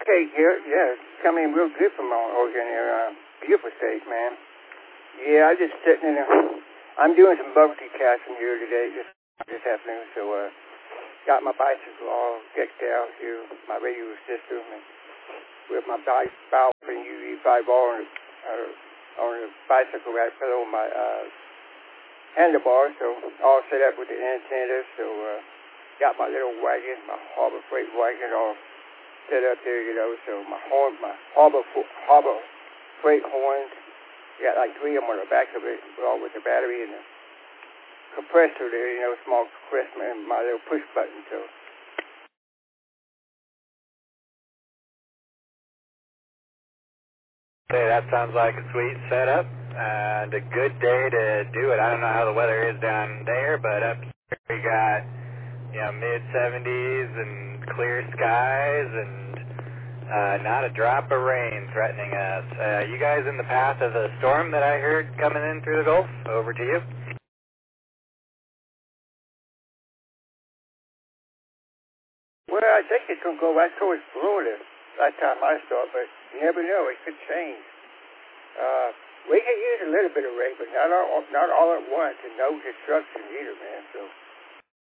Okay, Garrett, yeah, it's coming in real good from Mount Oregon here. Beautiful state, man. Yeah, I just sitting in I'm doing some bubble tea casting here today, this afternoon, so got my bicycle all decked out here, my radio system, and with my bike and UV5 on the bicycle right below my handlebar, so all set up with the antenna, so got my little wagon, my Harbor Freight wagon all set up there, you know, so my Harbor Freight horns, got like 3 of them on the back of it, all with the battery and the compressor there, you know, small compressor, and my little push button, so. Hey, that sounds like a sweet setup and a good day to do it. I don't know how the weather is down there, but up here we got, you know, mid-70s and clear skies and not a drop of rain threatening us. You guys in the path of the storm that I heard coming in through the Gulf? Over to you. Well, I think it's going to go right towards Florida last time I saw it, but you never know. It could change. We could use a little bit of rain, but not all at once, and no destruction either, man. So